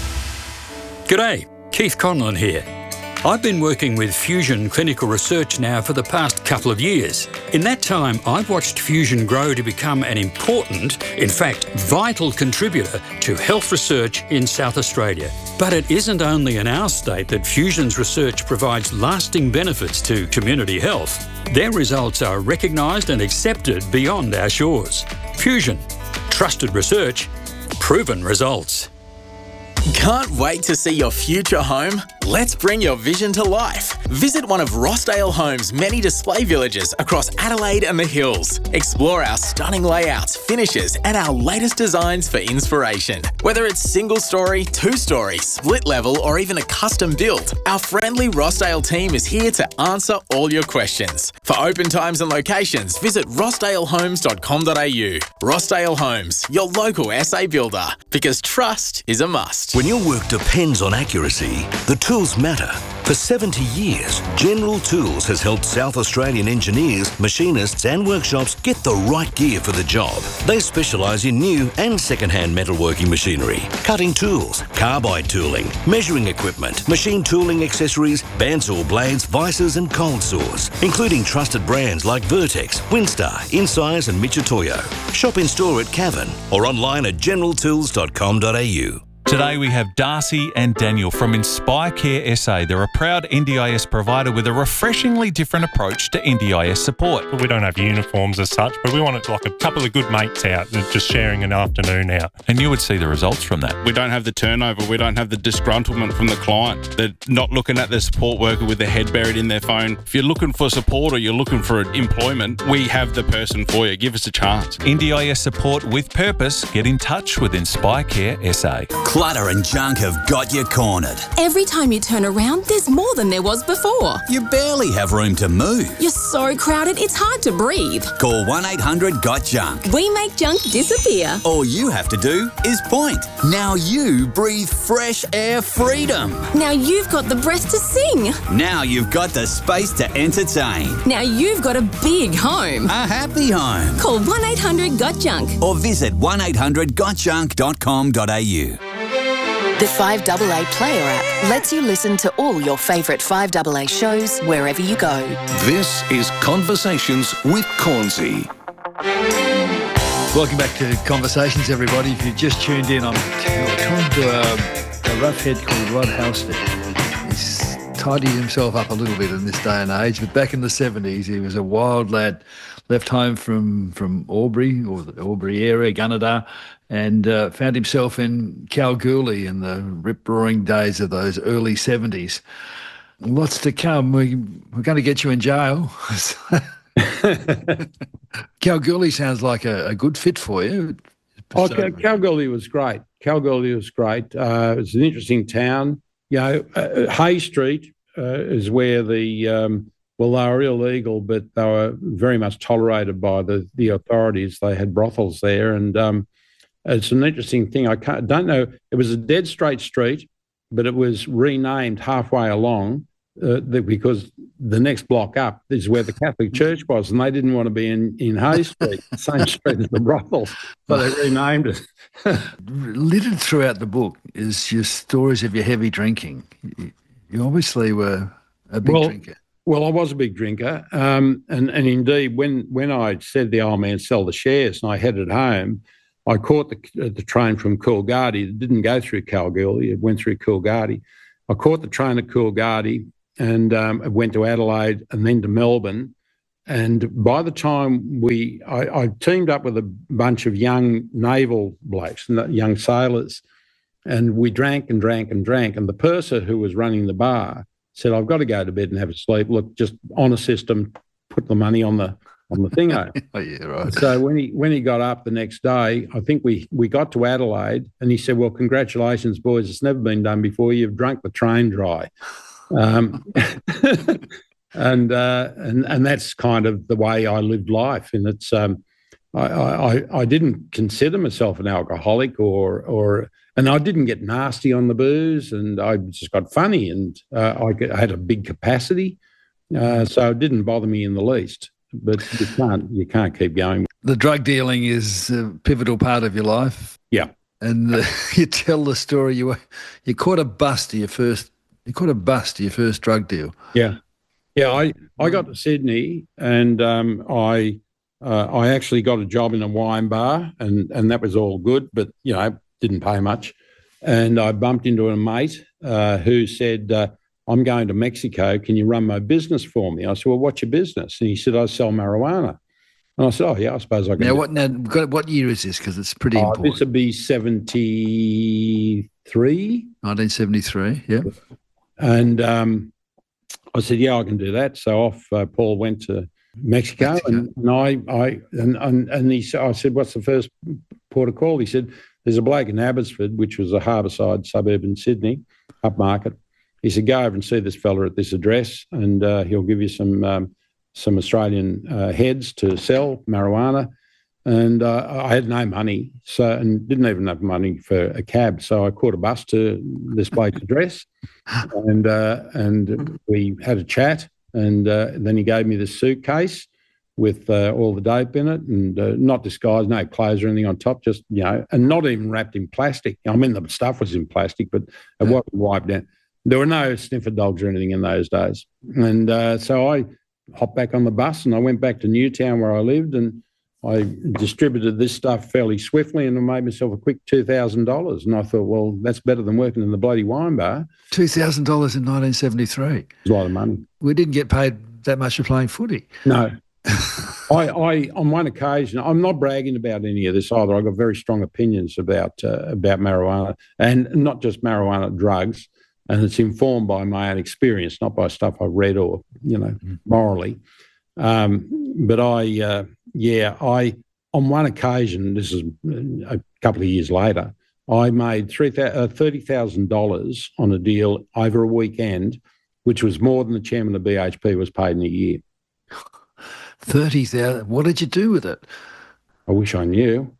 G'day, Keith Conlon here. I've been working with Fusion Clinical Research now for the past couple of years. In that time, I've watched Fusion grow to become an important, in fact, vital contributor to health research in South Australia. But it isn't only in our state that Fusion's research provides lasting benefits to community health. Their results are recognised and accepted beyond our shores. Fusion. Trusted research. Proven results. Can't wait to see your future home? Let's bring your vision to life. Visit one of Rossdale Homes' many display villages across Adelaide and the Hills. Explore our stunning layouts, finishes, and our latest designs for inspiration. Whether it's single story, 2-story, split level, or even a custom build, our friendly Rossdale team is here to answer all your questions. For open times and locations, visit rossdalehomes.com.au. Rossdale Homes, your local SA builder, because trust is a must. When your work depends on accuracy, the tools matter. For 70 years, General Tools has helped South Australian engineers, machinists and workshops get the right gear for the job. They specialise in new and second-hand metalworking machinery, cutting tools, carbide tooling, measuring equipment, machine tooling accessories, bandsaw blades, vices and cold saws, including trusted brands like Vertex, Winstar, Incise and Michitoyo. Shop in store at Cavan or online at generaltools.com.au. Today we have Darcy and Daniel from Inspire Care SA. They're a proud NDIS provider with a refreshingly different approach to NDIS support. We don't have uniforms as such, but we want it like a couple of good mates out and just sharing an afternoon out. And you would see the results from that. We don't have the turnover. We don't have the disgruntlement from the client. They're not looking at the support worker with their head buried in their phone. If you're looking for support or you're looking for employment, we have the person for you. Give us a chance. NDIS support with purpose. Get in touch with Inspire Care SA. Clutter and junk have got you cornered. Every time you turn around, there's more than there was before. You barely have room to move. You're so crowded, it's hard to breathe. Call 1-800-GOT-JUNK. We make junk disappear. All you have to do is point. Now you breathe fresh air freedom. Now you've got the breath to sing. Now you've got the space to entertain. Now you've got a big home. A happy home. Call 1-800-GOT-JUNK. Or visit 1800gotjunk.com.au. The 5AA Player app lets you listen to all your favourite 5AA shows wherever you go. This is Conversations with Cornsey. Welcome back to Conversations, everybody. If you've just tuned in, I'm talking to a rough head called Rod Halstead. He's tidied himself up a little bit in this day and age, but back in the 70s, he was a wild lad, left home from Albury, or the Albury area, Gunnedah, and found himself in Kalgoorlie in the rip-roaring days of those early 70s. Lots to come. We're going to get you in jail. Kalgoorlie sounds like a good fit for you. Kalgoorlie was great. Kalgoorlie was great. It's an interesting town. Hay Street is where they were illegal, but they were very much tolerated by the authorities. They had brothels there, and it's an interesting thing. Don't know. It was a dead straight street, but it was renamed halfway along because the next block up is where the Catholic Church was, and they didn't want to be in Hay Street, the same street as the brothels, so they renamed it. Littered throughout the book is your stories of your heavy drinking. You obviously were a big drinker. Well, I was a big drinker, and indeed, when I said the old man sell the shares and I headed home, I caught the train from Coolgardie. It didn't go through Kalgoorlie; it went through Coolgardie. I caught the train at Coolgardie and went to Adelaide and then to Melbourne. And by the time I teamed up with a bunch of young naval blokes, young sailors, and we drank and drank and drank. And the purser who was running the bar said, "I've got to go to bed and have a sleep. Look, just on a system, put the money on the thingo." Oh, yeah, right. So when he got up the next day, I think we got to Adelaide, and he said, "Well, congratulations, boys. It's never been done before. You've drunk the train dry." And that's kind of the way I lived life. And it's I didn't consider myself an alcoholic and I didn't get nasty on the booze, and I just got funny, and I had a big capacity, so it didn't bother me in the least. But you can't keep going. The drug dealing is a pivotal part of your life. Yeah, and you tell the story. You caught a bust to your first. You caught a bust to your first drug deal. Yeah. I got to Sydney, and I actually got a job in a wine bar, and that was all good, but didn't pay much. And I bumped into a mate who said, "I'm going to Mexico. Can you run my business for me?" I said, "Well, what's your business?" And he said, "I sell marijuana." And I said, "Oh yeah, I suppose I can." What year is this? Because it's pretty important. This would be 1973. 1973. Yeah. And I said, "Yeah, I can do that." So off Paul went to Mexico. And I said, "What's the first port of call?" He said, "There's a bloke in Abbotsford," which was a harbourside suburb in Sydney, upmarket. He said, "Go over and see this fella at this address, and he'll give you some Australian heads to sell marijuana." And I had no money, and didn't even have money for a cab. So I caught a bus to this bloke's address, and we had a chat. And then he gave me this suitcase with all the dope in it, and not disguised, no clothes or anything on top, just, and not even wrapped in plastic. I mean, the stuff was in plastic, but it wasn't wiped down. There were no sniffer dogs or anything in those days. And so I hopped back on the bus, and I went back to Newtown where I lived, and I distributed this stuff fairly swiftly, and I made myself a quick $2,000. And I thought, well, that's better than working in the bloody wine bar. $2,000 in 1973. It's a lot of money. We didn't get paid that much for playing footy. No. I on one occasion, I'm not bragging about any of this either. I've got very strong opinions about marijuana, and not just marijuana, drugs. And it's informed by my own experience, not by stuff I've read or, morally. But I on one occasion, this is a couple of years later, I made $30,000 on a deal over a weekend, which was more than the chairman of BHP was paid in a year. 30,000. What did you do with it? I wish I knew.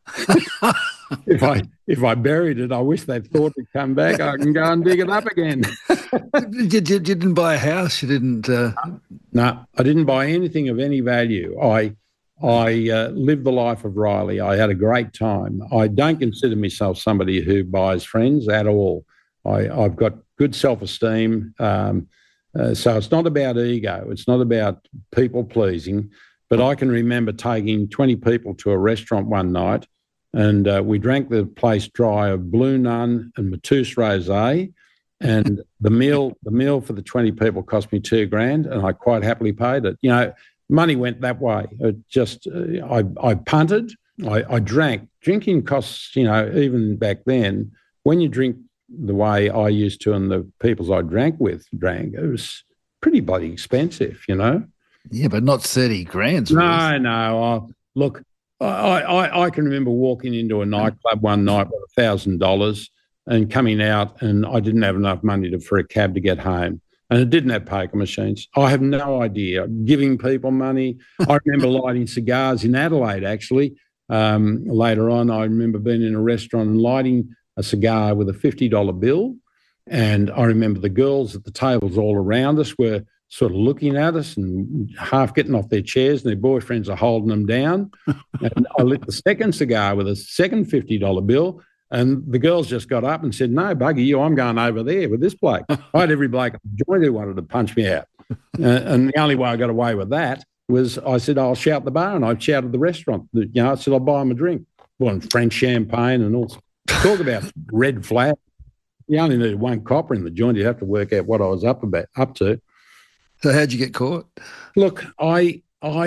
If I buried it, I wish that thought would come back. I can go and dig it up again. You didn't buy a house. You didn't. No, I didn't buy anything of any value. I lived the life of Riley. I had a great time. I don't consider myself somebody who buys friends at all. I've got good self-esteem. So it's not about ego. It's not about people pleasing. But I can remember taking 20 people to a restaurant one night, and we drank the place dry of Blue Nun and Mateus Rosé, And the meal for the 20 people cost me $2,000, and I quite happily paid it. You know, money went that way. It just, I punted, I drank. Drinking costs, you know, even back then, when you drink the way I used to and the peoples I drank with drank, it was pretty bloody expensive, you know. Yeah, but not $30,000. No. Look, I can remember walking into a nightclub one night with $1,000 and coming out, and I didn't have enough money for a cab to get home. And it didn't have poker machines. I have no idea. Giving people money. I remember lighting cigars in Adelaide, actually. Later on, I remember being in a restaurant and lighting a cigar with a $50 bill. And I remember the girls at the tables all around us were sort of looking at us and half getting off their chairs, and their boyfriends are holding them down. And I lit the second cigar with a second $50 bill. And the girls just got up and said, "No, bugger you, I'm going over there with this bloke." I had every bloke at the joint who wanted to punch me out. And the only way I got away with that was I said, "I'll shout the bar," and I shouted the restaurant. You know, I said, "I'll buy them a drink." Well, French champagne and all. Talk about red flag. You only needed one copper in the joint. You have to work out what I was up to. So how'd you get caught? Look, I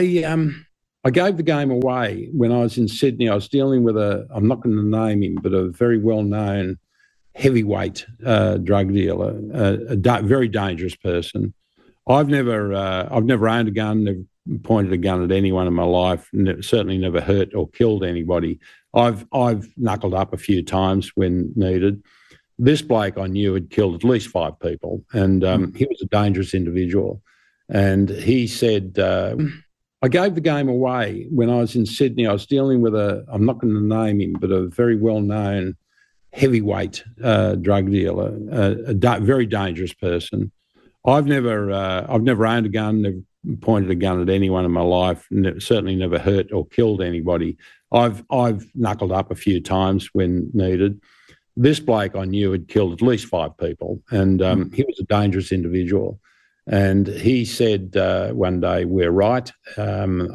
gave the game away when I was in Sydney. I was dealing with I'm not going to name him, but a very well-known heavyweight drug dealer, a very dangerous person. I've never owned a gun, never pointed a gun at anyone in my life, certainly never hurt or killed anybody. I've knuckled up a few times when needed. This bloke I knew had killed at least 5 people, and he was a dangerous individual. And he said, I gave the game away when I was in Sydney. I was dealing with I'm not going to name him, but a very well-known heavyweight drug dealer, a very dangerous person. I've never owned a gun, never pointed a gun at anyone in my life, certainly never hurt or killed anybody. I've knuckled up a few times when needed. This bloke I knew had killed at least 5 people, and he was a dangerous individual. And he said one day, "We're right."